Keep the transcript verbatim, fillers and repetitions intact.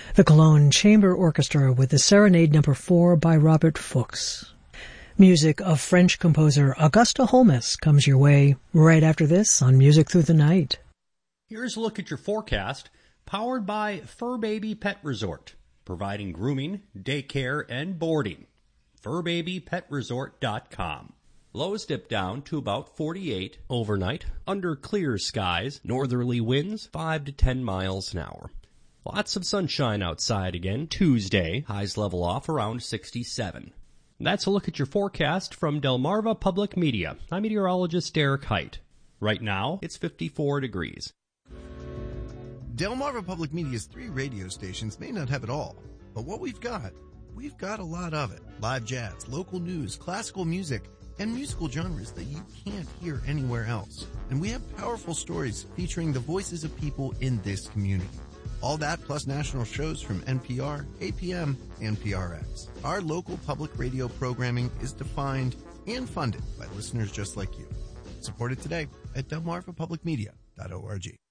The Cologne Chamber Orchestra with the Serenade Number four by Robert Fuchs. Music of French composer Auguste Holmes comes your way right after this on Music Through the Night. Here's a look at your forecast, powered by Fur Baby Pet Resort, providing grooming, daycare, and boarding. fur baby pet resort dot com. Lows dip down to about forty-eight overnight, under clear skies, northerly winds five to ten miles an hour. Lots of sunshine outside again Tuesday, highs level off around sixty-seven. That's a look at your forecast from Delmarva Public Media. I'm meteorologist Derek Height. Right now, it's fifty-four degrees. Delmarva Public Media's three radio stations may not have it all, but what we've got, we've got a lot of it. Live jazz, local news, classical music, and musical genres that you can't hear anywhere else. And we have powerful stories featuring the voices of people in this community. All that plus national shows from N P R, A P M, and P R X. Our local public radio programming is defined and funded by listeners just like you. Support it today at delmarva public media dot org.